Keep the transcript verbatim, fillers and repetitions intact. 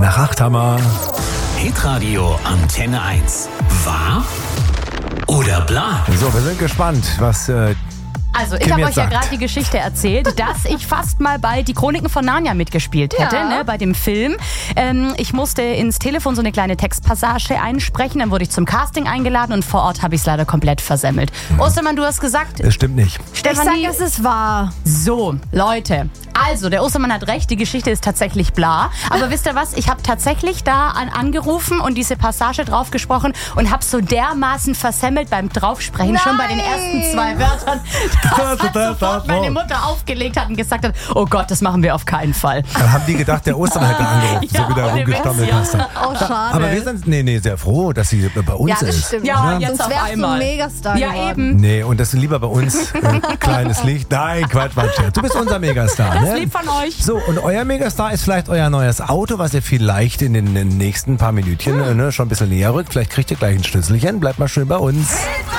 nach acht haben wir. Hitradio Antenne eins. Wahr oder bla? So, wir sind gespannt, was äh, Also, ich Kim habe jetzt euch ja sagt. gerade die Geschichte erzählt, dass ich fast mal bei Die Chroniken von Narnia mitgespielt hätte, Ja. ne, bei dem Film. Ähm, ich musste ins Telefon so eine kleine Textpassage einsprechen, dann wurde ich zum Casting eingeladen und vor Ort habe ich es leider komplett versemmelt. Mhm. Ostermann, du hast gesagt, Es stimmt nicht. Ich sag, Stefanie, es ist wahr. so, Leute. Also, der Ostermann hat recht, die Geschichte ist tatsächlich bla. Aber wisst ihr was? Ich habe tatsächlich da an, angerufen und diese Passage draufgesprochen und habe so dermaßen versemmelt beim Draufsprechen, schon bei den ersten zwei Wörtern, dass halt sofort meine Mutter aufgelegt hat und gesagt hat, oh Gott, das machen wir auf keinen Fall. Dann haben die gedacht, der Ostermann hätte angerufen, Ja, so wie der ohne rumgestammelt Witz, ja. hast. Oh, schade. Aber wir sind nee, nee, sehr froh, dass sie bei uns ja, das ist. stimmt. Ja, Ja. jetzt Sonst auf wärst du einmal. ein Megastar Ja, geworden. eben. Nee, und das ist lieber bei uns ein kleines Licht. Nein, Quatsch, Quatsch. Du bist unser Megastar, Das ne? ist lieb von euch. So, und euer Megastar ist vielleicht euer neues Auto, was ihr vielleicht in den nächsten paar Minütchen äh, ne, schon ein bisschen näher rückt. Vielleicht kriegt ihr gleich ein Schlüsselchen. Bleibt mal schön bei uns.